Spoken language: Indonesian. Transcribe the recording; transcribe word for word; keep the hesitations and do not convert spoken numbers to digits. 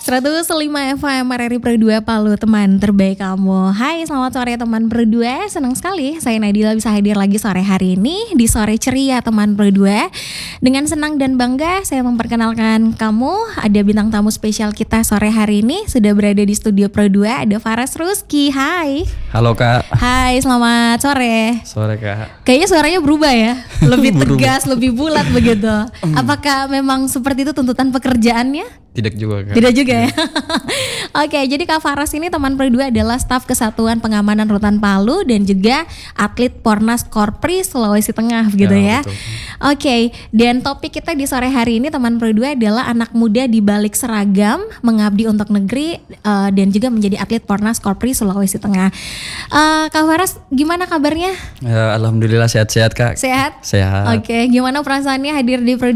seratus lima F M R R I Pro dua Palu, teman terbaik kamu. Hai, selamat sore teman Pro dua. Senang sekali saya Nadila bisa hadir lagi sore hari ini di Sore Ceria teman Pro dua. Dengan senang dan bangga saya memperkenalkan kamu, ada bintang tamu spesial kita sore hari ini sudah berada di studio Pro dua, ada Faras Ruski. Hai. Halo Kak. Hai, selamat sore. Sore Kak. Kayaknya suaranya berubah ya, lebih tegas, lebih bulat begitu. Apakah memang seperti itu tuntutan pekerjaannya? Tidak juga Kak. Tidak juga ya. Oke, jadi Kak Faras ini teman Pro dua adalah staf Kesatuan Pengamanan Rutan Palu dan juga atlet Pornas Korpri Sulawesi Tengah begitu ya. Ya, betul. Oke, dan topik kita di sore hari ini teman Pro dua adalah anak muda di balik seragam mengabdi untuk negeri uh, dan juga menjadi atlet Pornas Korpri Sulawesi Tengah. Uh, Kak Faras gimana kabarnya? Ya, alhamdulillah sehat-sehat Kak. Sehat? Sehat. Oke, gimana perasaannya hadir di Pro